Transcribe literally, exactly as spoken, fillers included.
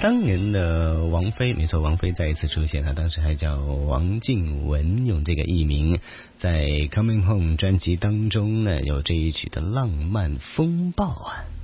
当年的王菲，没错，王菲再一次出现，她当时还叫王静雯，用这个艺名，在 Coming Home 专辑当中呢，有这一曲的浪漫风暴啊。